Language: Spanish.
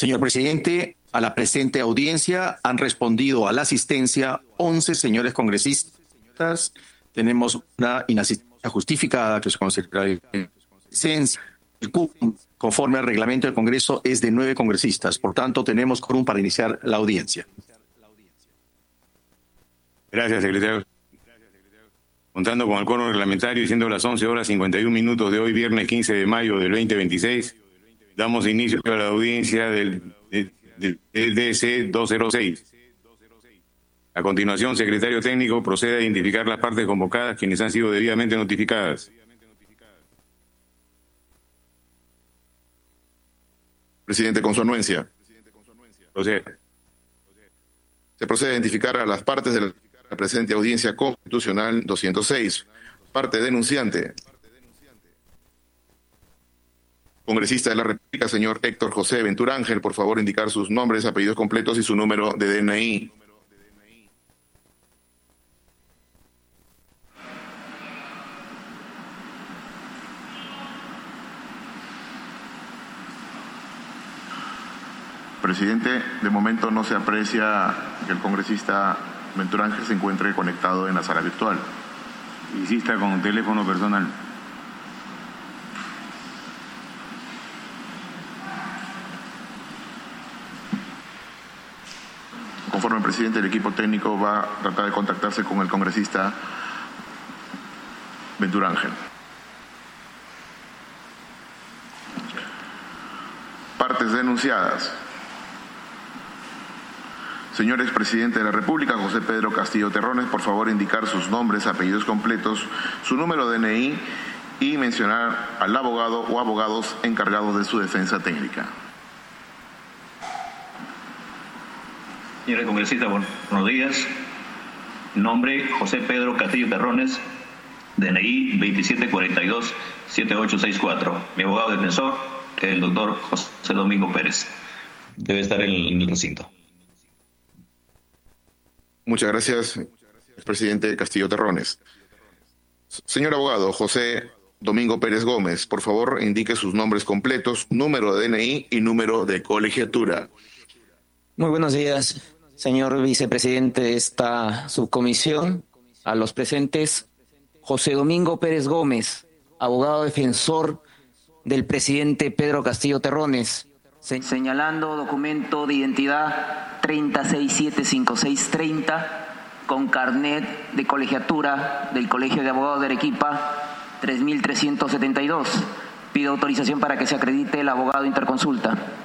Señor presidente, a la presente audiencia han respondido a la asistencia 11 señores congresistas. Tenemos una inasistencia justificada que se considera licencia. El quórum, conforme al reglamento del Congreso, es de 9 congresistas. Por tanto, tenemos quórum para iniciar la audiencia. Gracias, secretario. Contando con el quórum reglamentario y siendo las 11:51 de hoy, viernes 15 de mayo del 2026, damos inicio a la audiencia del DC 206. A continuación, secretario técnico, procede a identificar las partes convocadas, quienes han sido debidamente notificadas. Presidente, con su anuencia. Procede. Se procede a identificar a las partes de la presente audiencia constitucional 206. Parte denunciante. Congresista de la República, señor Héctor José Ventura Ángel, por favor indicar sus nombres, apellidos completos y su número de DNI. Presidente, de momento no se aprecia que el congresista Ventura Ángel se encuentre conectado en la sala virtual. Insista con un teléfono personal. Conforme el presidente, el equipo técnico va a tratar de contactarse con el congresista Ventura Ángel. Partes denunciadas. Señor expresidente de la República, José Pedro Castillo Terrones, por favor indicar sus nombres, apellidos completos, su número de DNI y mencionar al abogado o abogados encargados de su defensa técnica. Señores congresistas, buenos días. Nombre, José Pedro Castillo Terrones, DNI 2742-7864. Mi abogado defensor, el doctor José Domingo Pérez. Debe estar en el recinto. Muchas gracias, presidente Castillo Terrones. Señor abogado José Domingo Pérez Gómez, por favor indique sus nombres completos, número de DNI y número de colegiatura. Muy buenos días, señor vicepresidente de esta subcomisión. A los presentes, José Domingo Pérez Gómez, abogado defensor del presidente Pedro Castillo Terrones, señalando documento de identidad 30675630 con carnet de colegiatura del Colegio de Abogados de Arequipa 3372. Pido autorización para que se acredite el abogado interconsulta.